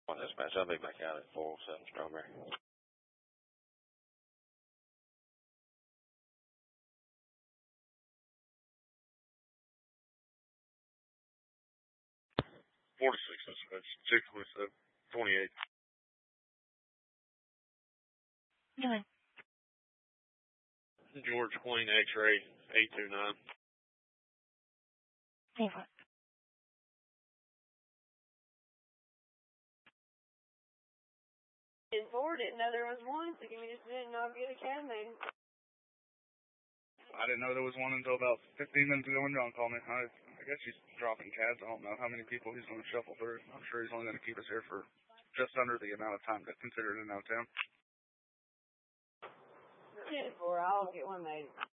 On dispatch, I'll be back out at 407 Strawberry. $46 dispatch, 627, 28. Doing. George Queen X-ray 829. Favorite. Four didn't know there was one, so we just didn't know get a CAD name. I didn't know there was one until about 15 minutes ago when John called me. I guess he's dropping CADs. I don't know how many people he's going to shuffle through. I'm sure he's only going to keep us here for just under the amount of time that's considered in out of town. 10-4, I'll get one made.